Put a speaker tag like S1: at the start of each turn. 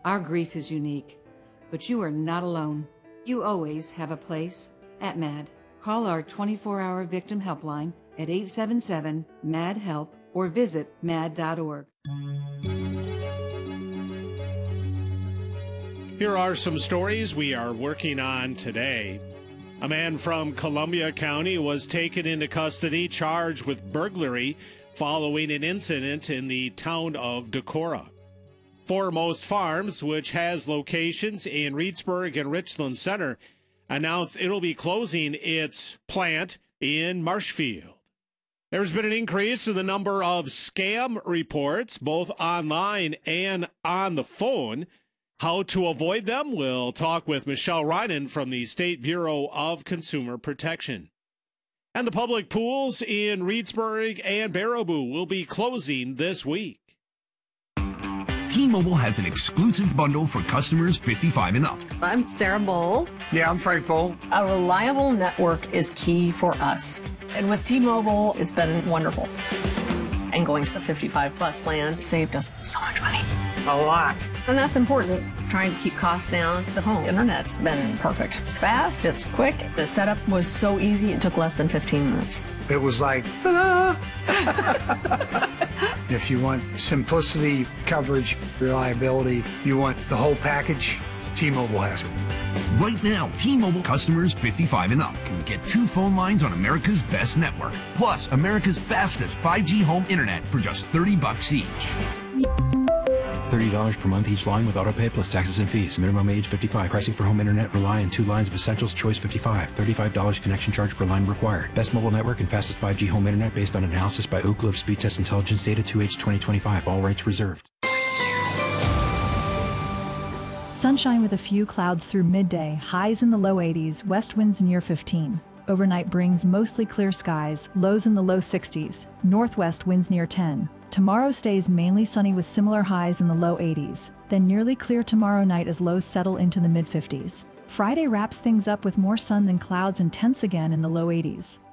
S1: Our grief is unique, but you are not alone. You always have a place at MAD. Call our 24-hour victim helpline at 877-MAD-HELP or visit mad.org.
S2: Here are some stories we are working on today. A man from Columbia County was taken into custody charged with burglary following an incident in the town of Decorah. Foremost Farms, which has locations in Reedsburg and Richland Center, announced it'll be closing its plant in Marshfield. There's been an increase in the number of scam reports, both online and on the phone. How to avoid them? We'll talk with Michelle Reinen from the State Bureau of Consumer Protection. And the public pools in Reedsburg and Baraboo will be closing this week.
S3: T-Mobile has an exclusive bundle for customers 55 and up.
S4: I'm Sarah Bowl.
S5: Yeah, I'm Frank Bowl.
S4: A reliable network is key for us. And with T-Mobile, it's been wonderful. And going to the 55-plus plan saved us so much money.
S5: A lot.
S4: And that's important. Trying to keep costs down. The home internet's been perfect. It's fast, it's quick. The setup was so easy, it took less than 15 minutes.
S5: It was like, ta-da! If you want simplicity, coverage, reliability, you want the whole package, T-Mobile has it.
S3: Right now, T-Mobile customers 55 and up can get 2 phone lines on America's best network, plus America's fastest 5G home internet for just $30 each.
S6: $30 per month each line with autopay plus taxes and fees. Minimum age 55. Pricing for home internet rely on 2 lines of essentials. Choice 55. $35 connection charge per line required. Best mobile network and fastest 5G home internet based on analysis by Ookla of Speed Test Intelligence data 2H 2025. All rights reserved.
S7: Sunshine with a few clouds through midday. Highs in the low 80s. West winds near 15. Overnight brings mostly clear skies. Lows in the low 60s. Northwest winds near 10. Tomorrow stays mainly sunny with similar highs in the low 80s, then nearly clear tomorrow night as lows settle into the mid-50s. Friday wraps things up with more sun than clouds and temps again in the low 80s.